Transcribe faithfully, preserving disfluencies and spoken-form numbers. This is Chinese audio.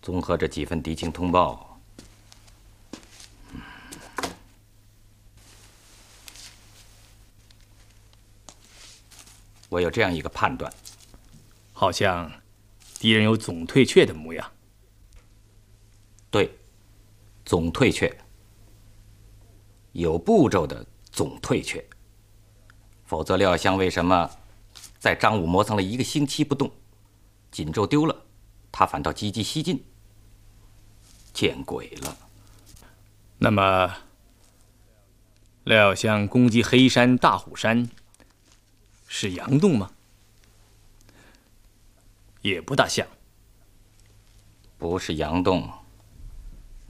综合这几份敌情通报，我有这样一个判断： 好像敌人有总退却的模样。 对，总退却，有步骤的总退却。否则，廖湘为什么在张武磨蹭了一个星期不动，锦州丢了，他反倒积极西进？见鬼了！ 那么，廖湘攻击黑山、大虎山，是佯动吗？也不大像。 不是佯动。